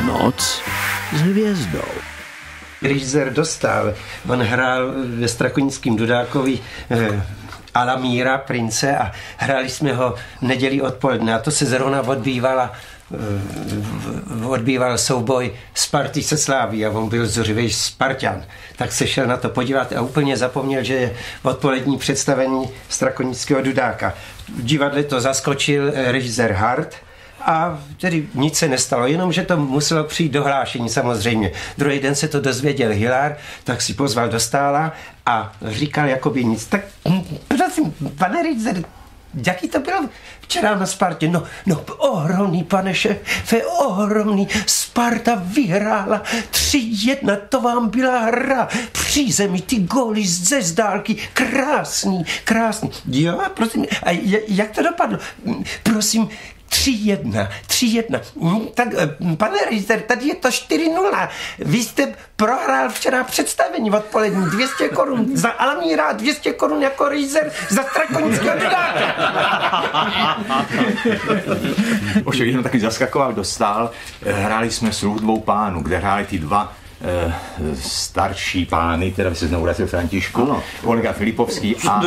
Noc s hvězdou. Režisér Dostál, on hrál ve Strakonickém Dudákovi Alamíra, prince, a hráli jsme ho v neděli odpoledne a to se zrovna odbýval souboj Sparty se Sláví a on byl zuřivý Spartan. Tak se šel na to podívat a úplně zapomněl, že je odpolední představení Strakonického Dudáka. V divadle to zaskočil režisér Hart a tedy nic se nestalo, jenomže to muselo přijít do hlášení samozřejmě. Druhý den se to dozvěděl Hilár, tak si pozval Dostála a říkal jakoby nic. Tak prosím, pane režisér, jaký to byl včera na Spartě? No, ohromný, pane šéfe, ohromný. Sparta vyhrála 3-1, to vám byla hra. Přízemí, ty góly ze zdálky, krásný. Jo, prosím, a jak to dopadlo? Prosím, 3-1. Tak, pane režisér, tady je to 4-0. Vy jste prohrál včera představení odpolední 200 korun za Alamíra, 200 korun jako režisér za Strakonického Dudáka. Už jenom taky zaskakoval Dostál. Hráli jsme Sluh dvou pánů, kde hráli ty dva starší pány, teda by se znovu vrátil Františku, Olga Filipovský a...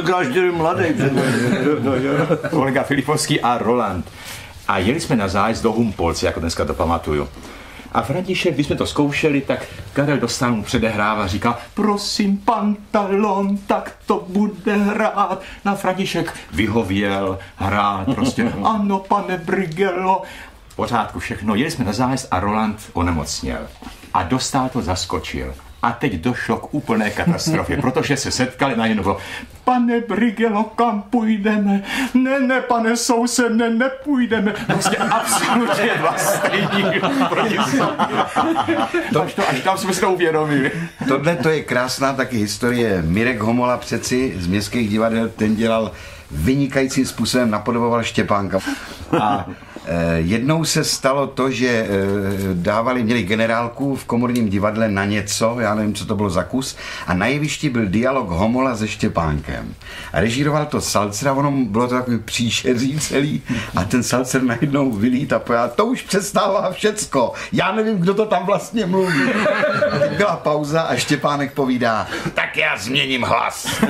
Olga Filipovský a Roland. A jeli jsme na zájezd do Humpolce, jako dneska to pamatuju. A František, když jsme to zkoušeli, tak Karel Dostál mu předehrává, říká, prosím, Pantalon, tak to bude hrát. Na František vyhověl, hrát, prostě, ano, pane Brigelo. V pořádku všechno, jeli jsme na zájezd a Roland onemocněl. A Dostál to zaskočil. A teď došlo k úplné katastrofě, protože se setkali na jedno. Pane Brigelo, kam půjdeme? Ne, pane soused, nepůjdeme. Prostě absolutně dva stejní proti sobě. Až tam jsme se to uvědomili. Tohle to je krásná taky historie. Mirek Homola přeci z městských divadel, ten dělal vynikajícím způsobem, napodoboval Štěpánka. A jednou se stalo to, že měli generálku v Komorním divadle na něco, já nevím, co to bylo za kus, a na jevišti byl dialog Homola se Štěpánkem. A režíroval to Salcer a ono bylo to takový příšeří celý a ten Salcer najednou vylít a pojá, to už přestává všecko, já nevím, kdo to tam vlastně mluví. A teď byla pauza a Štěpánek povídá, tak já změním hlas.